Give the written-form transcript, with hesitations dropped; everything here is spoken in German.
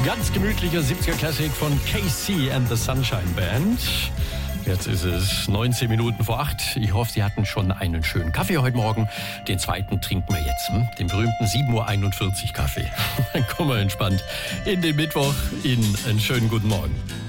Ganz gemütlicher 70er Classic von KC and the Sunshine Band. Jetzt ist es 19 Minuten vor 8. Ich hoffe, Sie hatten schon einen schönen Kaffee heute Morgen. Den zweiten trinken wir jetzt. Den berühmten 7:41 Uhr Kaffee. Dann kommen wir entspannt in den Mittwoch. Ihnen einen schönen guten Morgen.